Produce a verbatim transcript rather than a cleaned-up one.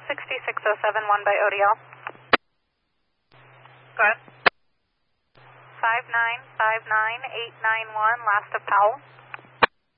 sixty-six oh seven one by O D L. Go ahead. five nine five nine eight nine one, last of Powell.